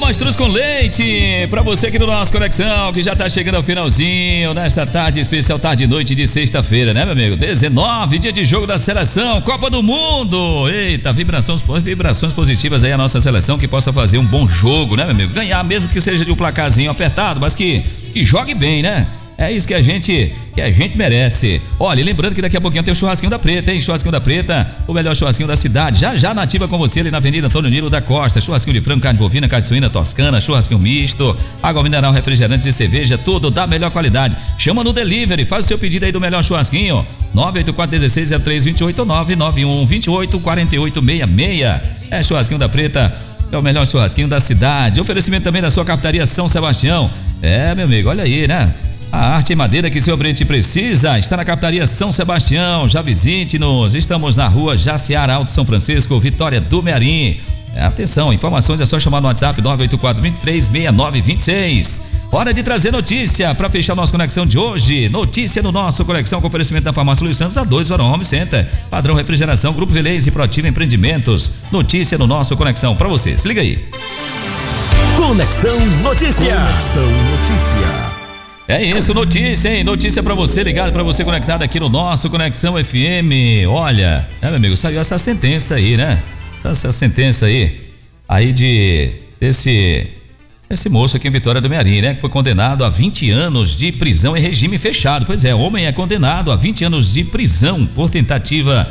Mastruz com leite, pra você aqui no nosso Conexão, que já tá chegando ao finalzinho, nesta tarde especial, tarde e noite de sexta-feira, né, meu amigo? 19, dia de jogo da seleção, Copa do Mundo. Eita, vibrações positivas aí a nossa seleção, que possa fazer um bom jogo, né, meu amigo? Ganhar, mesmo que seja de um placarzinho apertado, mas que jogue bem, né? É isso que a gente merece. Olha, lembrando que daqui a pouquinho tem o Churrasquinho da Preta, hein? Churrasquinho da Preta, o melhor churrasquinho da cidade. Já na ativa com você ali na Avenida Antônio Nilo da Costa. Churrasquinho de frango, carne bovina, carne suína, toscana, churrasquinho misto, água mineral, refrigerantes e cerveja, tudo da melhor qualidade. Chama no delivery, faz o seu pedido aí do melhor churrasquinho. 984-160328 ou 991-284866. É Churrasquinho da Preta. É o melhor churrasquinho da cidade. Oferecimento também da sua cafetaria São Sebastião. É, meu amigo, olha aí, né? A arte em madeira que seu ambiente precisa está na Cafetaria São Sebastião. Já visite-nos. Estamos na rua Jaciara Alto São Francisco, Vitória do Mearim. Atenção, informações é só chamar no WhatsApp 984-236926. Hora de trazer notícia para fechar nossa conexão de hoje. Notícia no nosso Conexão com oferecimento da Farmácia Luiz Santos, A2 Varão Home Center, Padrão Refrigeração, Grupo Velez e Proativa Empreendimentos. Notícia no nosso Conexão para você. Se liga aí. Conexão Notícia. Conexão Notícia. É isso, notícia, hein? Notícia pra você, ligado, pra você conectado aqui no nosso Conexão FM. Olha, meu amigo, saiu essa sentença aí, né? Essa sentença aí desse moço aqui em Vitória do Mearim, né? Que foi condenado a 20 anos de prisão em regime fechado. Pois é, homem é condenado a 20 anos de prisão por tentativa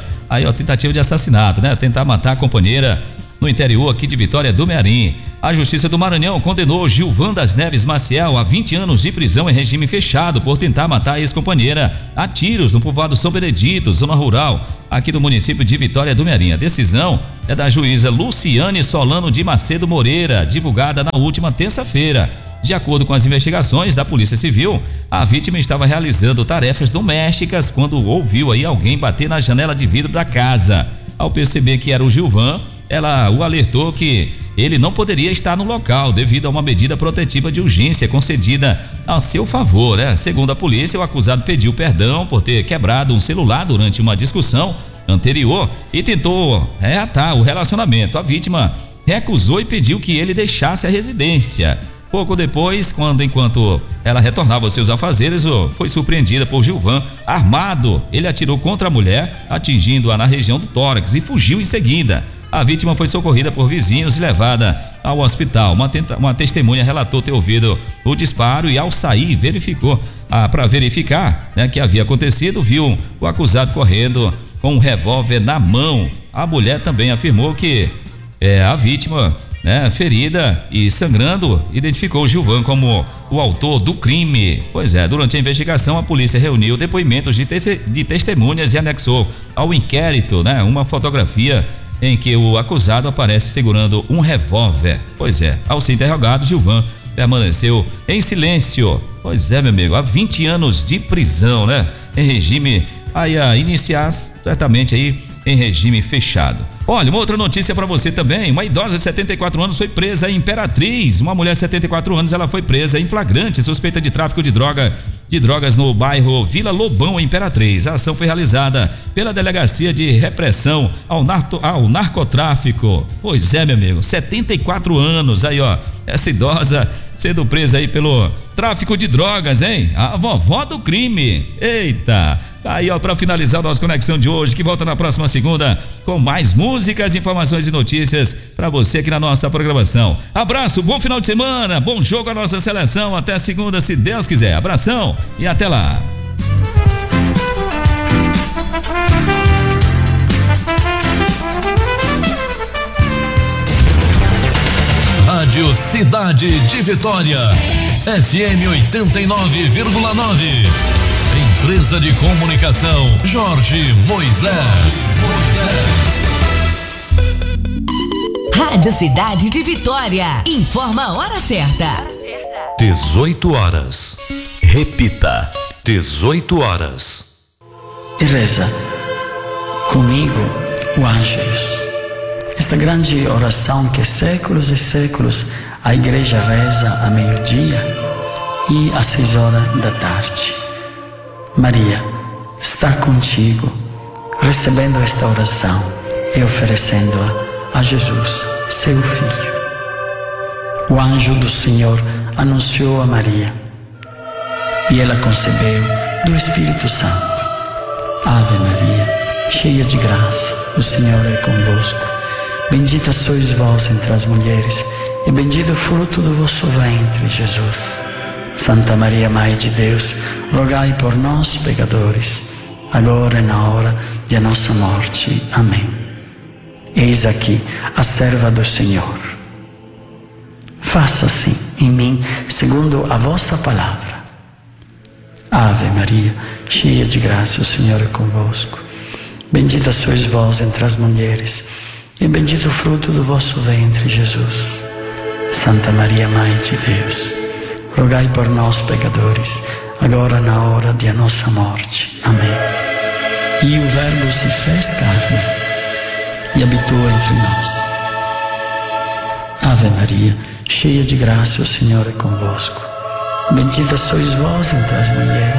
de assassinato, né? Tentar matar a companheira no interior aqui de Vitória do Mearim. A Justiça do Maranhão condenou Gilvan das Neves Maciel a 20 anos de prisão em regime fechado por tentar matar a ex-companheira a tiros no povoado São Benedito, zona rural, aqui do município de Vitória do Mearim. A decisão é da juíza Luciane Solano de Macedo Moreira, divulgada na última terça-feira. De acordo com as investigações da Polícia Civil, a vítima estava realizando tarefas domésticas quando ouviu aí alguém bater na janela de vidro da casa. Ao perceber que era o Gilvan, ela o alertou que ele não poderia estar no local devido a uma medida protetiva de urgência concedida a seu favor, né? Segundo a polícia, o acusado pediu perdão por ter quebrado um celular durante uma discussão anterior e tentou reatar o relacionamento. A vítima recusou e pediu que ele deixasse a residência. Pouco depois, enquanto ela retornava aos seus afazeres, foi surpreendida por Gilvan armado. Ele atirou contra a mulher, atingindo-a na região do tórax e fugiu em seguida. A vítima foi socorrida por vizinhos e levada ao hospital. Uma testemunha relatou ter ouvido o disparo e, ao sair, para verificar, né, que havia acontecido, viu o acusado correndo com um revólver na mão. A mulher também afirmou que a vítima, né, ferida e sangrando, identificou Gilvan como o autor do crime. Pois é, durante a investigação, a polícia reuniu depoimentos de testemunhas e anexou ao inquérito, né, uma fotografia em que o acusado aparece segurando um revólver. Pois é, ao ser interrogado, Gilvan permaneceu em silêncio. Pois é, meu amigo, há 20 anos de prisão, né? Em regime, a iniciar certamente aí em regime fechado. Olha, uma outra notícia para você também. Uma idosa de 74 anos foi presa em Imperatriz. Uma mulher de 74 anos, ela foi presa em flagrante, suspeita de tráfico de drogas no bairro Vila Lobão, em Imperatriz. A ação foi realizada pela Delegacia de Repressão ao Narcotráfico. Pois é, meu amigo, 74 anos, aí ó, essa idosa sendo presa aí pelo tráfico de drogas, hein? A vovó do crime. Eita! Aí ó, para finalizar a nossa conexão de hoje, que volta na próxima segunda com mais músicas, informações e notícias para você aqui na nossa programação. Abraço, bom final de semana, bom jogo à nossa seleção, até segunda, se Deus quiser. Abração e até lá. Rádio Cidade de Vitória, FM 89,9. Empresa de Comunicação Jorge Moisés. Rádio Cidade de Vitória. Informa a hora certa. 18 horas. Repita. 18 horas. E reza comigo o Ângelus. Esta grande oração que séculos e séculos a igreja reza a meio-dia e às 6 horas da tarde. Maria está contigo, recebendo esta oração e oferecendo-a a Jesus, seu Filho. O anjo do Senhor anunciou a Maria, e ela concebeu do Espírito Santo. Ave Maria, cheia de graça, o Senhor é convosco. Bendita sois vós entre as mulheres, e bendito o fruto do vosso ventre, Jesus. Santa Maria, Mãe de Deus, rogai por nós, pecadores, agora e na hora de nossa morte. Amém. Eis aqui a serva do Senhor. Faça-se em mim segundo a vossa palavra. Ave Maria, cheia de graça, o Senhor é convosco. Bendita sois vós entre as mulheres, e bendito o fruto do vosso ventre, Jesus. Santa Maria, Mãe de Deus, rogai por nós, pecadores, agora na hora de nossa morte. Amém. E o Verbo se fez carne e habitou entre nós. Ave Maria, cheia de graça, o Senhor é convosco. Bendita sois vós entre as mulheres,